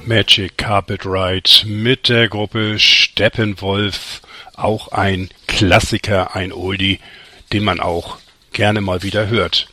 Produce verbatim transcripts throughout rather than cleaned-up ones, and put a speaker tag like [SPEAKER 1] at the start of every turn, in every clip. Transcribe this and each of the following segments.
[SPEAKER 1] Magic Carpet Ride mit der Gruppe Steppenwolf, auch ein Klassiker, ein Oldie, den man auch gerne mal wieder hört.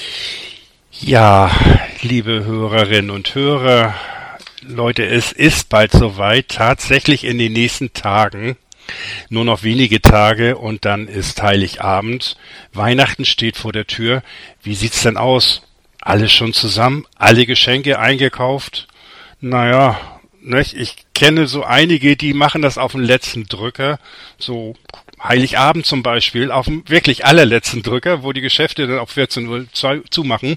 [SPEAKER 1] Ja, liebe Hörerinnen und Hörer, Leute, es ist bald soweit, tatsächlich in den nächsten Tagen, nur noch wenige Tage und dann ist Heiligabend. Weihnachten steht vor der Tür. Wie sieht's denn aus? Alles schon zusammen? Alle Geschenke eingekauft? Naja, nicht? Ich kenne so einige, die machen das auf den letzten Drücker. So Heiligabend zum Beispiel, auf dem wirklich allerletzten Drücker, wo die Geschäfte dann auf vierzehn Uhr zumachen.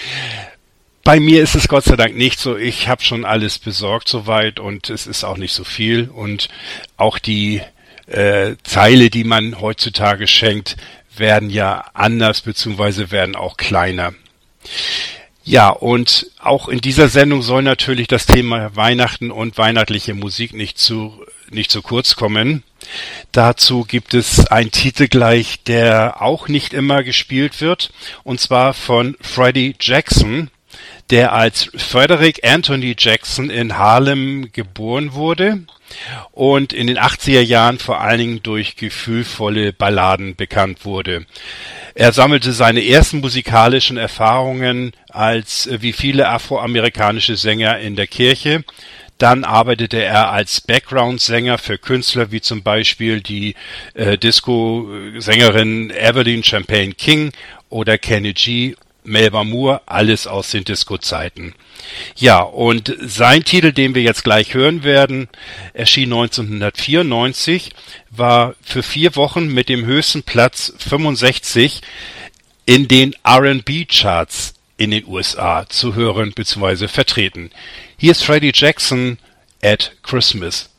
[SPEAKER 1] Bei mir ist es Gott sei Dank nicht so. Ich habe schon alles besorgt soweit und es ist auch nicht so viel. Und auch die äh, Teile, die man heutzutage schenkt, werden ja anders beziehungsweise werden auch kleiner. Ja, und auch in dieser Sendung soll natürlich das Thema Weihnachten und weihnachtliche Musik nicht zu nicht zu kurz kommen. Dazu gibt es einen Titel gleich, der auch nicht immer gespielt wird, und zwar von Freddie Jackson, der als Frederick Anthony Jackson in Harlem geboren wurde und in den achtziger Jahren vor allen Dingen durch gefühlvolle Balladen bekannt wurde. Er sammelte seine ersten musikalischen Erfahrungen als wie viele afroamerikanische Sänger in der Kirche. Dann arbeitete er als Background-Sänger für Künstler wie zum Beispiel die äh, Disco-Sängerin Evelyn Champagne King oder Kenny G, Melba Moore, alles aus den Disco-Zeiten. Ja, und sein Titel, den wir jetzt gleich hören werden, erschien neunzehnhundertvierundneunzig, war für vier Wochen mit dem höchsten Platz fünfundsechzig in den R and B-Charts in den U S A zu hören bzw. vertreten. Hier ist Freddie Jackson at Christmas.